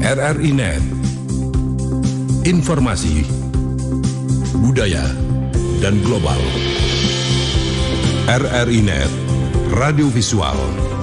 RRI Net. Informasi, budaya, dan global. RRI Net, radio visual